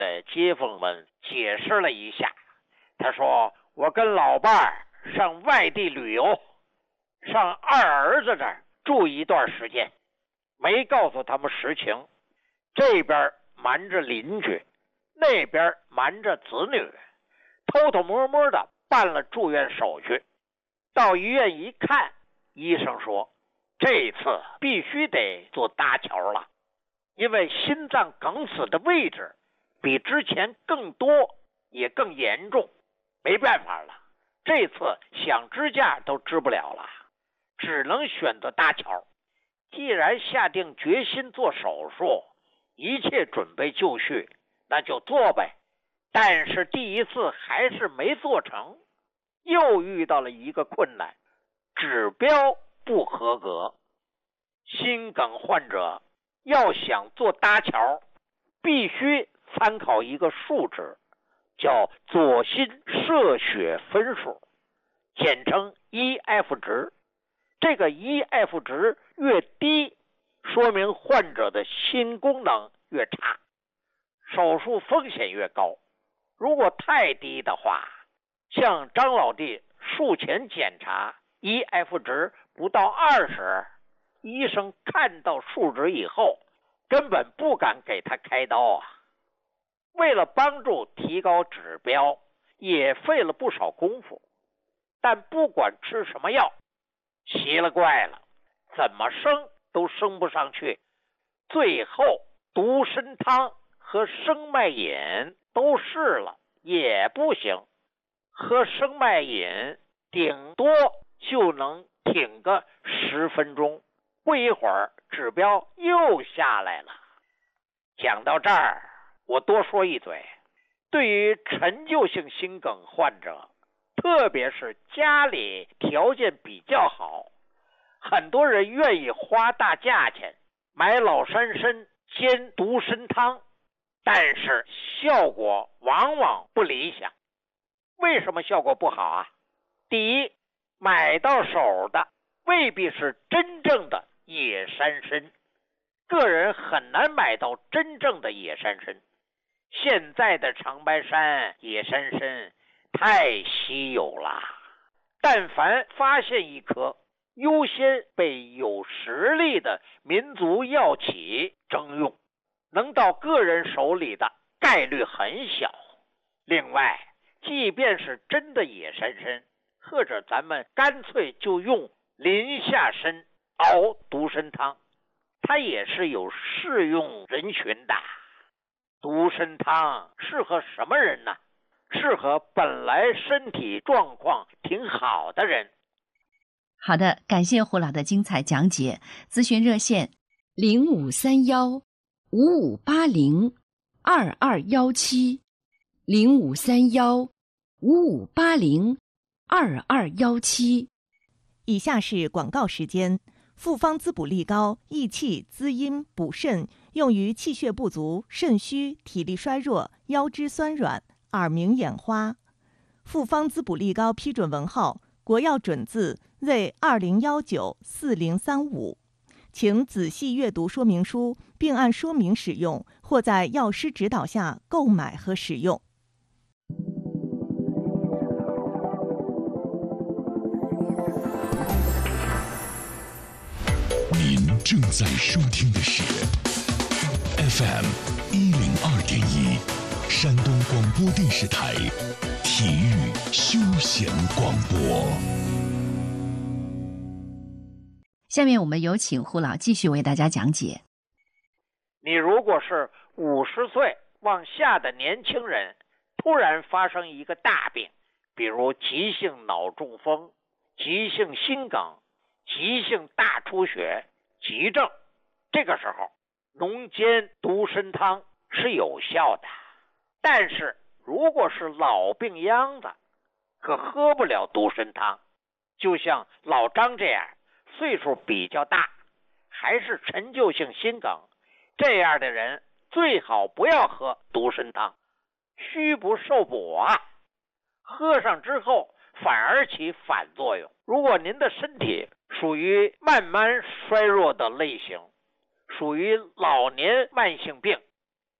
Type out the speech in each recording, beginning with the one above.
的街坊们解释了一下。他说，我跟老伴儿上外地旅游，上二儿子这儿住一段时间，没告诉他们实情，这边瞒着邻居，那边瞒着子女，偷偷摸摸的办了住院手续。到医院一看，医生说这次必须得做搭桥了，因为心脏梗死的位置比之前更多也更严重，没办法了，这次想支架都支不了了，只能选择搭桥。既然下定决心做手术，一切准备就绪，那就做呗。但是第一次还是没做成，又遇到了一个困难，指标不合格。心梗患者要想做搭桥，必须参考一个数值，叫左心射血分数，简称 EF 值。这个 EF 值越低，说明患者的心功能越差，手术风险越高。如果太低的话，像张老弟术前检查 EF 值不到20，医生看到数值以后根本不敢给他开刀啊。为了帮助提高指标，也费了不少功夫，但不管吃什么药，奇了怪了，怎么升都升不上去。最后独参汤和生脉饮都试了也不行，喝生脉饮顶多就能挺个10分钟，不一会儿指标又下来了。讲到这儿，我多说一嘴，对于陈旧性心梗患者，特别是家里条件比较好，很多人愿意花大价钱买老山参煎独参汤，但是效果往往不理想。为什么效果不好啊？第一，买到手的未必是真正的野山参，个人很难买到真正的野山参。现在的长白山野山参太稀有了，但凡发现一颗，优先被有实力的民族药企征用，能到个人手里的概率很小。另外，即便是真的野山参，或者咱们干脆就用林下参熬独参汤，它也是有适用人群的。独参汤适合什么人呢？适合本来身体状况挺好的人。 好的，感谢胡老的精彩讲解。咨询热线 0531-5580-2217，0531-5580-2217。以下是广告时间。复方滋补力高益气滋阴补肾，用于气血不足、肾虚、体力衰弱、腰肢酸软、耳鸣眼花。复方滋补力高批准文号国药准字为20194035，请仔细阅读说明书，并按说明使用，或在药师指导下购买和使用。 您正在收听的是 FM 102.1，山东广播电视台体育休闲广播。 下面我们有请胡老继续为大家讲解。 你如果是50岁往下的年轻人，突然发生一个大病，比如急性脑中风、急性心梗、急性大出血、急症，这个时候浓煎独参汤是有效的。但是如果是老病秧子，可喝不了独参汤。就像老张这样岁数比较大，还是陈旧性心梗，这样的人最好不要喝独参汤，虚不受补啊，喝上之后反而起反作用。如果您的身体属于慢慢衰弱的类型，属于老年慢性病，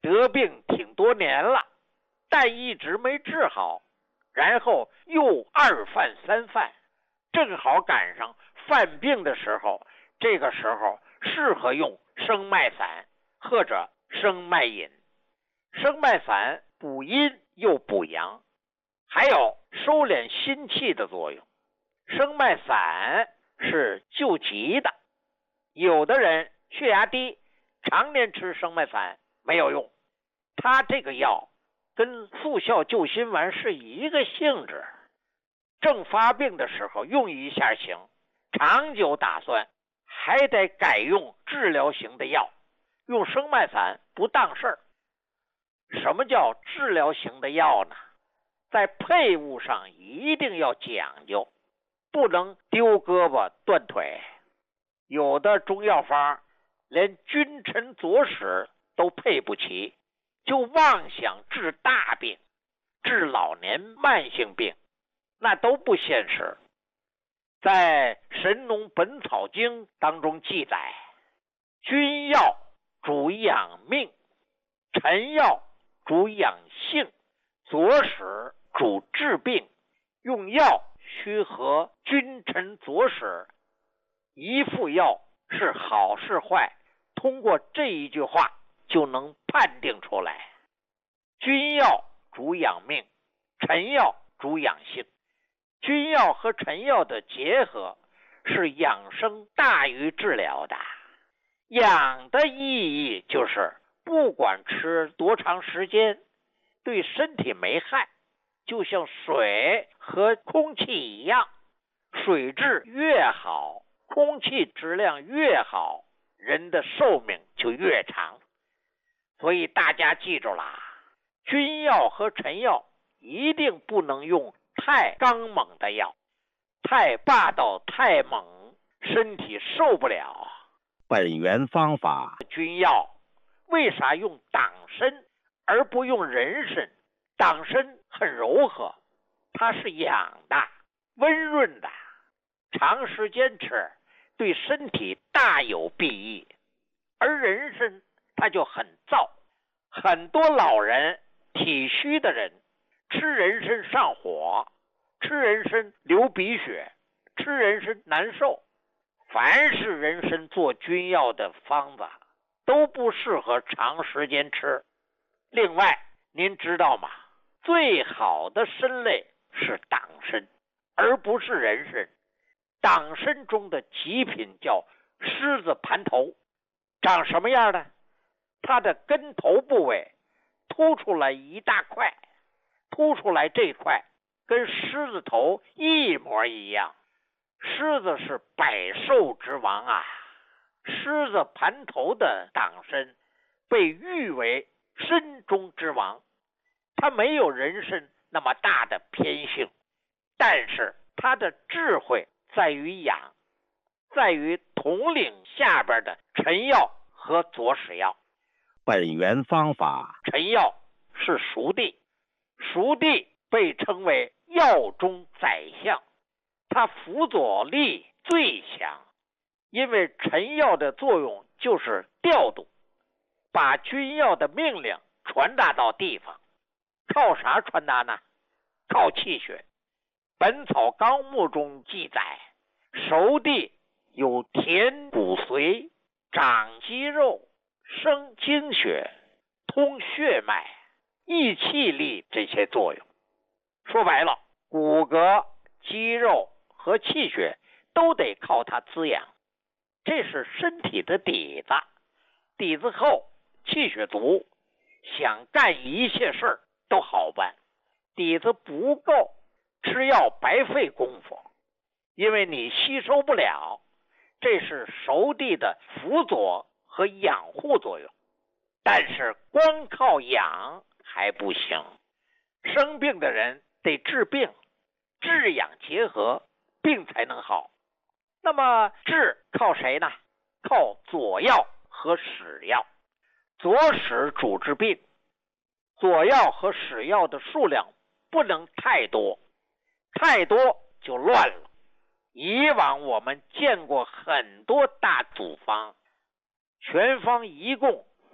得病挺多年了，但一直没治好，然后又二犯三犯，正好赶上犯病的时候，这个时候适合用生脉散或者生脉饮。生脉散补阴又补阳，还有收敛心气的作用。生脉散是救急的，有的人血压低，常年吃生脉散没有用，它这个药跟速效救心丸是一个性质，正发病的时候用一下行，长久打算还得改用治疗型的药，用生脉散不当事儿。什么叫治疗型的药呢？在配伍上一定要讲究，不能丢胳膊断腿。有的中药方连君臣佐使都配不齐，就妄想治大病，治老年慢性病，那都不现实。在《神农本草经》当中记载，君药主养命，臣药主养性，佐使主治病，用药须合君臣佐使。一副药是好是坏，通过这一句话就能判定出来。君药主养命，臣药主养性。君药和臣药的结合是养生大于治疗的。养的意义就是不管吃多长时间，对身体没害，就像水和空气一样，水质越好，空气质量越好，人的寿命就越长。所以大家记住了，君药和臣药一定不能用太刚猛的药，太霸道太猛，身体受不了。 本源方法， 君药为啥用党参而不用人参？党参很柔和，它是养的、温润的，长时间吃对身体大有裨益。而人参它就很燥，很多老人、体虚的人吃人参上火，吃人参流鼻血，吃人参难受。凡是人参做君药的方子都不适合长时间吃。另外，您知道吗？最好的参类是党参，而不是人参。党参中的极品叫狮子盘头，长什么样呢？它的根头部位凸出来一大块，凸出来这块跟狮子头一模一样。狮子是百兽之王啊，狮子盘头的党参被誉为参中之王。它没有人参那么大的偏性，但是它的智慧在于养，在于统领下边的臣药和佐使药。 本源方法， 臣药是熟地，熟地被称为药中宰相，它辅佐力最强，因为臣药的作用就是调度，把君药的命令传达到地方。靠啥传达呢？靠气血。本草纲目中记载，熟地有填骨髓、长肌肉、生精血、通血脉、益气力这些作用。说白了，骨骼、肌肉和气血都得靠它滋养，这是身体的底子。底子厚，气血足，想干一切事儿都好办。底子不够，吃药白费功夫，因为你吸收不了。这是熟地的辅佐和养护作用。但是光靠养还不行，生病的人得治病，治养结合，病才能好。那么治靠谁呢？靠佐药和使药。佐使主治病，佐药和使药的数量不能太多，太多就乱了。以往我们见过很多大组方，全方一共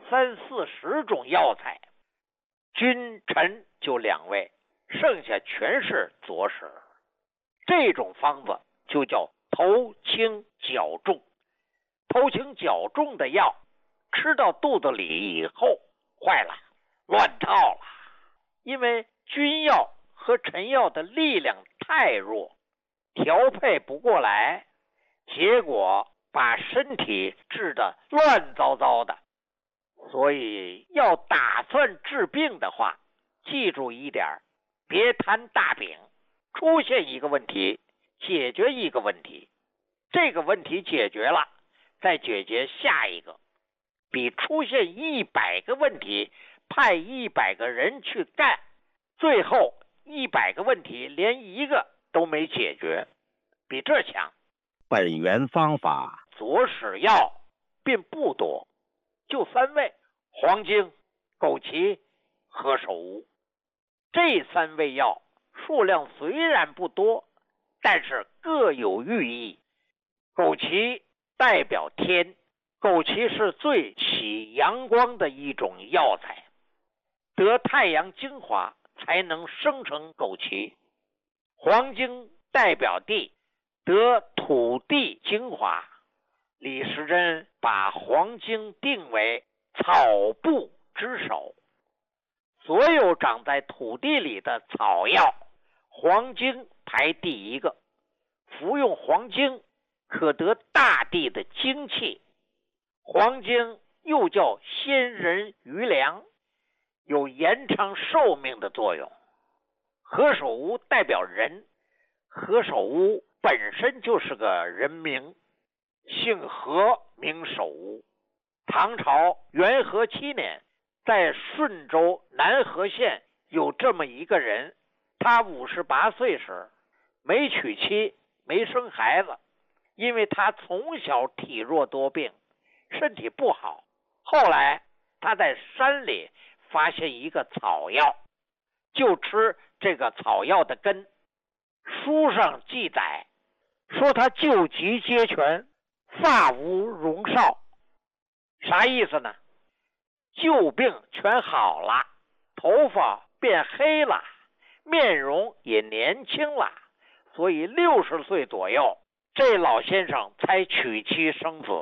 30-40种药材，君臣就2位，剩下全是佐使。这种方子就叫头轻脚重。头轻脚重的药吃到肚子里以后坏了，乱套了，因为君药和臣药的力量太弱，调配不过来，结果把身体治得乱糟糟的。所以要打算治病的话，记住一点，别摊大饼，出现一个问题解决一个问题，这个问题解决了再解决下一个，比出现100个问题派100个人去干，最后100个问题连一个都没解决，比这强。 本源方法佐使药并不多，就3味：黄精、枸杞、何首乌。这3味药数量虽然不多，但是各有寓意。枸杞代表天，枸杞是最起阳光的一种药材，得太阳精华才能生成枸杞。黄精代表地，得土地精华。李时珍把黄精定为草部之首，所有长在土地里的草药，黄精排第1个。服用黄精可得大地的精气。黄精又叫仙人余粮，有延长寿命的作用。何首乌代表人，何首乌本身就是个人名，姓何名首乌。唐朝元和7年，在顺州南河县有这么一个人，他58岁时没娶妻，没生孩子，因为他从小体弱多病，身体不好。后来他在山里发现一个草药，就吃这个草药的根。书上记载说他救急皆全，发无荣少。啥意思呢？旧病全好了，头发变黑了，面容也年轻了，所以60岁左右，这老先生才娶妻生子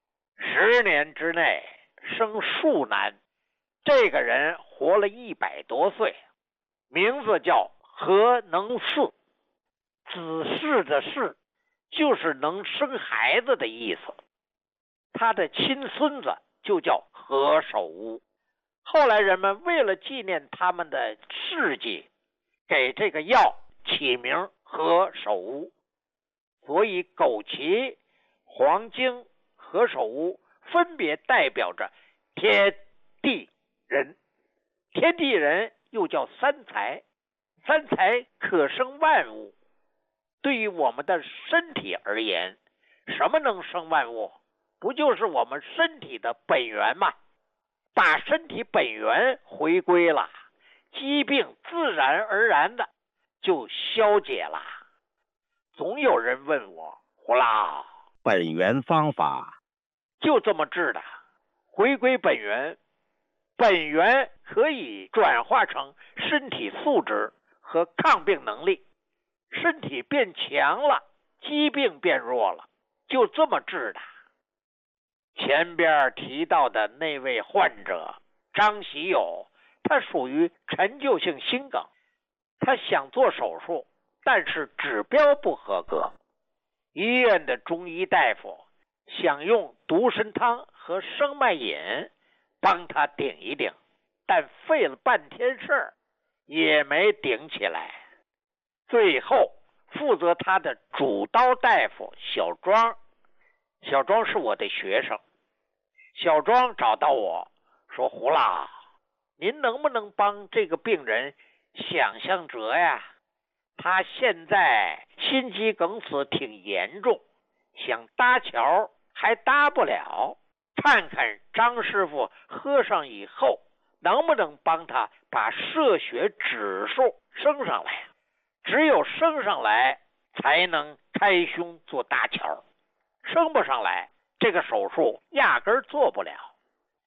，10年之内生数男。这个人活了100多岁，名字叫何能嗣。子嗣的嗣就是能生孩子的意思。他的亲孙子就叫何首乌。后来人们为了纪念他们的事迹，给这个药起名何首乌。所以枸杞、黄精、何首乌分别代表着天地人。天地人又叫三才，三才可生万物。对于我们的身体而言，什么能生万物？不就是我们身体的本源吗？把身体本源回归了，疾病自然而然的就消解了。总有人问我，胡老， 本源方法就这么治的？回归本源，本源可以转化成身体素质和抗病能力，身体变强了，疾病变弱了，就这么治的。前边提到的那位患者张喜友，他属于陈旧性心梗，他想做手术，但是指标不合格。医院的中医大夫想用独参汤和生脉饮帮他顶一顶，但费了半天事儿也没顶起来。最后负责他的主刀大夫小庄，小庄是我的学生。小庄找到我说，胡老，您能不能帮这个病人想象辙呀？他现在心肌梗死挺严重，想搭桥还搭不了，看看张师傅喝上以后能不能帮他把射血指数升上来。只有升上来才能开胸做搭桥，升不上来这个手术压根儿做不了。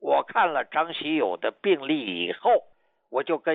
我看了张喜友的病历以后，我就跟